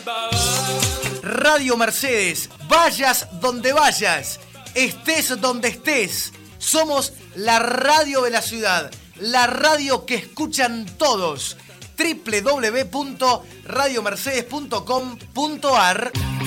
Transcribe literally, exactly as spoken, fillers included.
Radio Mercedes, vayas donde vayas, estés donde estés, somos la radio de la ciudad, la radio que escuchan todos. doble u doble u doble u punto radio mercedes punto com punto a r